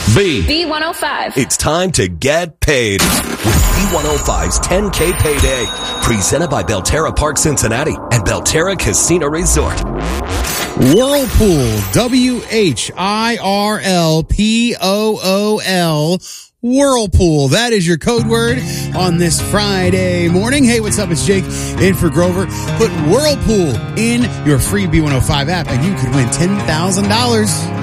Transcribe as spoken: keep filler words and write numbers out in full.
B. B one oh five. It's time to get paid with B one oh five's ten K Payday. Presented by Belterra Park Cincinnati and Belterra Casino Resort. Whirlpool, W H I R L P O O L. Whirlpool. That is your code word on this Friday morning. Hey, what's up? It's Jake in for Grover. Put Whirlpool in your free B one oh five app and you could win ten thousand dollars.